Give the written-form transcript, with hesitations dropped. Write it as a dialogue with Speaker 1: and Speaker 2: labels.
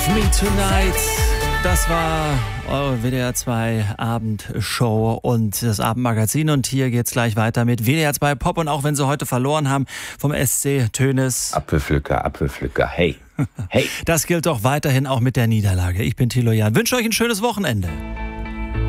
Speaker 1: Love Me Tonight. Das war eure WDR 2 Abendshow und das Abendmagazin. Und hier geht's gleich weiter mit WDR 2 Pop. Und auch wenn sie heute verloren haben vom SC Tönnies.
Speaker 2: Apfelpflücker, Apfelpflücker, hey. Hey.
Speaker 1: Das gilt doch weiterhin auch mit der Niederlage. Ich bin Thilo Jahn. Wünsche euch ein schönes Wochenende.